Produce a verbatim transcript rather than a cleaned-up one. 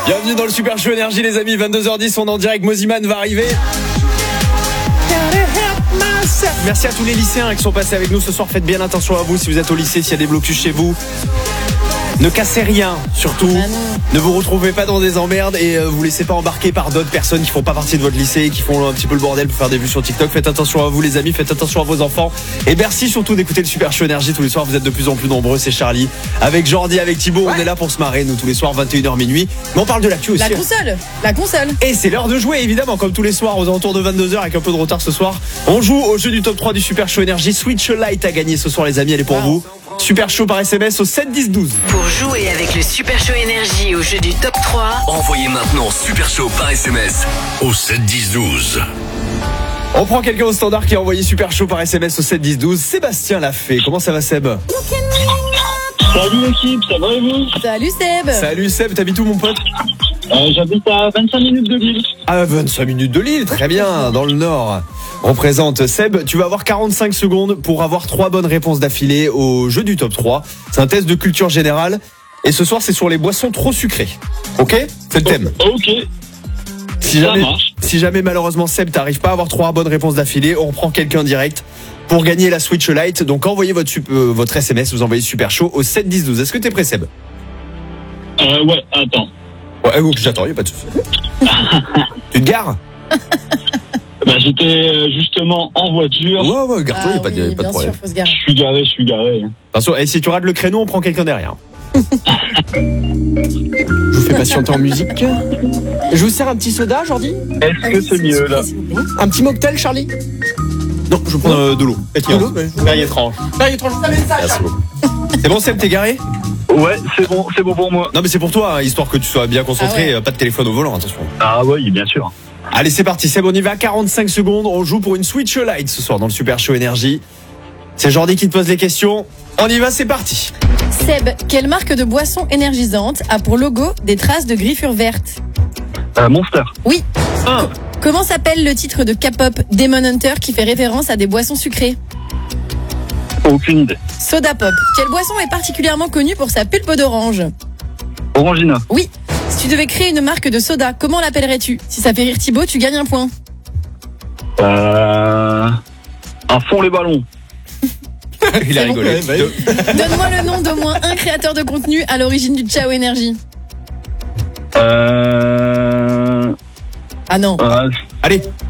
Bienvenue dans le Super Show Énergie les amis, vingt-deux heures dix, on est en direct, Moziman va arriver. Merci à tous les lycéens qui sont passés avec nous ce soir, faites bien attention à vous si vous êtes au lycée, s'il y a des blocus chez vous. Ne cassez rien, surtout. Ah ne vous retrouvez pas dans des emmerdes et euh, vous laissez pas embarquer par d'autres personnes qui font pas partie de votre lycée et qui font un petit peu le bordel pour faire des vues sur TikTok. Faites attention à vous les amis, faites attention à vos enfants. Et merci surtout d'écouter le Super Show Énergie tous les soirs. Vous êtes de plus en plus nombreux, c'est Charlie. Avec Jordi, avec Thibaut, ouais. On est là pour se marrer, nous tous les soirs, vingt et une heures minuit. Mais on parle de l'actu aussi. La console, la console. Et c'est l'heure de jouer évidemment, comme tous les soirs, aux alentours de vingt-deux heures avec un peu de retard ce soir. On joue au jeu du top trois du Super Show Énergie. Switch Lite à gagner ce soir les amis, elle est pour wow. vous. Super Show par S M S au sept dix douze. Pour jouer avec le Super Show Énergie au jeu du top trois, envoyez maintenant Super Show par S M S au sept dix douze. On prend quelqu'un au standard qui a envoyé Super Show par S M S au sept dix douze. Sébastien l'a fait. Comment ça va Seb? Salut l'équipe, ça va et vous? Salut Seb. Salut Seb, t'habites où mon pote? euh, J'habite à vingt-cinq minutes de Lille. Ah, vingt-cinq minutes de Lille, très bien, dans le nord. On présente Seb, tu vas avoir quarante-cinq secondes pour avoir trois bonnes réponses d'affilée au jeu du top trois. C'est un test de culture générale et ce soir c'est sur les boissons trop sucrées. Ok? C'est le thème. Oh, ok. Si jamais, si jamais malheureusement Seb t'arrives pas à avoir trois bonnes réponses d'affilée, on reprend quelqu'un direct pour gagner la Switch Lite. Donc envoyez votre, euh, votre S M S, vous envoyez Super Show au sept dix douze. Est-ce que t'es prêt Seb? Euh ouais, attends. Ouais, ok, j'attends, y'a pas de souci. Tu te gares? Bah j'étais justement en voiture. Ouais ouais, gare-toi, ah, y'a pas, oui, pas de problème. Sûr, faut se garer. Je suis garé, je suis garé. Attention, et si tu rates le créneau, on prend quelqu'un derrière. Je vous fais patienter en musique. Je vous sers un petit soda, Jordi? Est-ce que c'est mieux là? Un petit mocktail, Charlie? Non, je prends euh, de l'eau. De l'eau, Perrier étrange. Perrier étrange, merci beaucoup. C'est bon, Seb, t'es garé? Ouais, c'est bon, c'est bon pour moi. Non, mais c'est pour toi, hein, histoire que tu sois bien concentré. Ah ouais. Pas de téléphone au volant, attention. Ah oui, bien sûr. Allez, c'est parti, Seb, on y va. quarante-cinq secondes. On joue pour une Switch Lite ce soir dans le Super Show Énergie. C'est Jordi qui te pose les questions. On y va, c'est parti. Seb, quelle marque de boisson énergisante a pour logo des traces de griffures vertes? Euh, Monster. Oui. Un. Co- comment s'appelle le titre de K-pop Demon Hunter qui fait référence à des boissons sucrées? Aucune idée. Soda Pop. Quelle boisson est particulièrement connue pour sa pulpe d'orange? Orangina. Oui. Si tu devais créer une marque de soda, comment l'appellerais-tu? Si ça fait rire Thibaut, tu gagnes un point. Euh... À fond les ballons. Il a rigolé. Bon. Donne-moi le nom d'au moins un créateur de contenu à l'origine du Ciao Énergie. Euh... Ah non. Euh... Allez,